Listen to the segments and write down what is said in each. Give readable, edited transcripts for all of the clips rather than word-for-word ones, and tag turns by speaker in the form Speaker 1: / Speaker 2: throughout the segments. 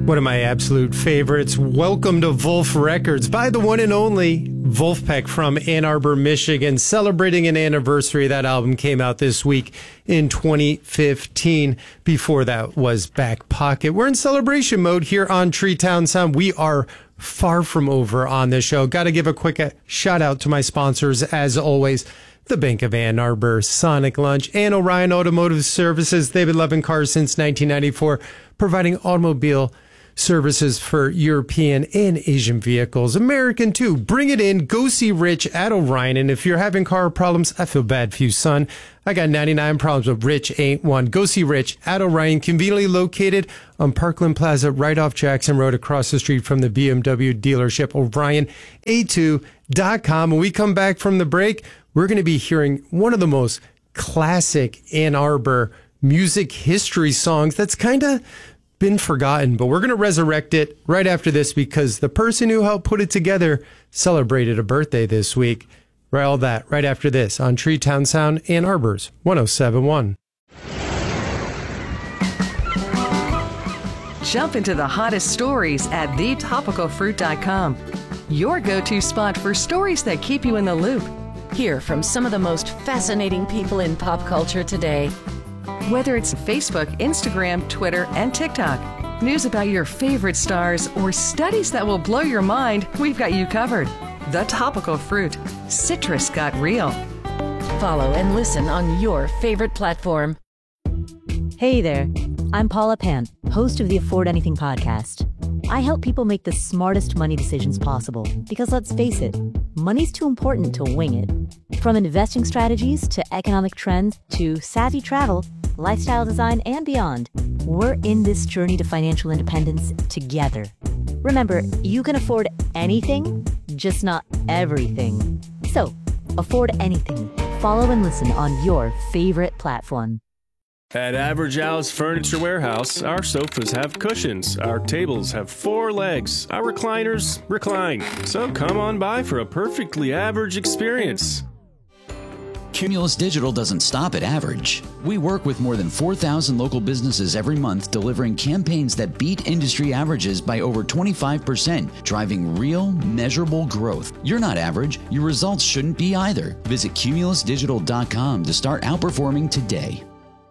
Speaker 1: One of my absolute favorites. Welcome to Wolf Records by the one and only Wolfpack from Ann Arbor, Michigan, celebrating an anniversary. That album came out this week in 2015. Before that was Back Pocket. We're in celebration mode here on Treetown Sound. We are far from over on this show. Got to give a quick shout out to my sponsors, as always. The Bank of Ann Arbor, Sonic Lunch, and Orion Automotive Services. They've been loving cars since 1994, providing automobile services for European and Asian vehicles. American too. Bring it in. Go see Rich at Orion. And if you're having car problems, I feel bad for you, son. I got 99 problems, but Rich ain't one. Go see Rich at Orion, conveniently located on Parkland Plaza, right off Jackson Road, across the street from the BMW dealership, OrionA2.com. When we come back from the break, we're going to be hearing one of the most classic Ann Arbor music history songs that's kind of been forgotten, but we're going to resurrect it right after this because the person who helped put it together celebrated a birthday this week. Right, all that right after this on Treetown Sound, Ann Arbor's 107.1.
Speaker 2: Jump into the hottest stories at thetopicalfruit.com. Your go-to spot for stories that keep you in the loop.
Speaker 3: Hear from some of the most fascinating people in pop culture today.
Speaker 2: Whether it's Facebook, Instagram, Twitter, and TikTok, news about your favorite stars, or studies that will blow your mind, we've got you covered. The Topical Fruit. Citrus got real.
Speaker 3: Follow and listen on your favorite platform.
Speaker 4: Hey there, I'm Paula Pant, host of the Afford Anything podcast. I help people make the smartest money decisions possible because let's face it, money's too important to wing it. From investing strategies to economic trends to savvy travel, lifestyle design, and beyond, we're in this journey to financial independence together. Remember, you can afford anything, just not everything. So, afford anything. Follow and listen on your favorite platform.
Speaker 5: At Average Al's Furniture Warehouse, our sofas have cushions, our tables have 4 legs, our recliners recline. So come on by for a perfectly average experience.
Speaker 6: Cumulus Digital doesn't stop at average. We work with more than 4,000 local businesses every month, delivering campaigns that beat industry averages by over 25%, driving real, measurable growth. You're not average. Your results shouldn't be either. Visit cumulusdigital.com to start outperforming today.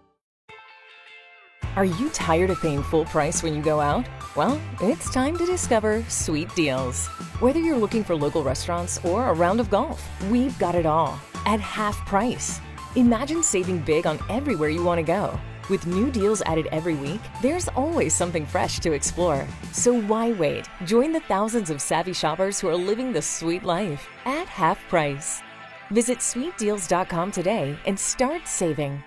Speaker 7: Are you tired of paying full price when you go out? Well, it's time to discover Sweet Deals. Whether you're looking for local restaurants or a round of golf, we've got it all at half price. Imagine saving big on everywhere you want to go. With new deals added every week, there's always something fresh to explore. So why wait? Join the thousands of savvy shoppers who are living the sweet life at half price. Visit sweetdeals.com today and start saving.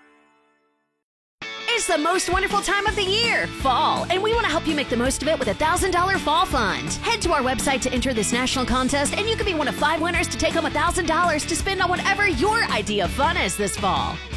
Speaker 8: It's the most wonderful time of the year, fall, and we want to help you make the most of it with a $1,000 fall fund. Head to our website to enter this national contest, and you can be one of 5 winners to take home $1,000 to spend on whatever your idea of fun is this fall.